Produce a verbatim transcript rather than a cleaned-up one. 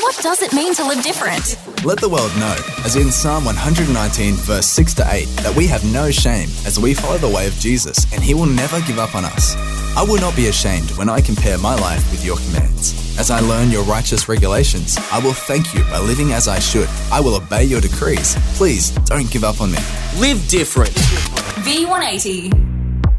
what does it mean to live different? Let the world know, as in Psalm one nineteen verse six to eight, that we have no shame as we follow the way of Jesus, and he will never give up on us. I will not be ashamed when I compare my life with your commands. As I learn your righteous regulations, I will thank you by living as I should. I will obey your decrees. Please don't give up on me. Live different. V one eighty.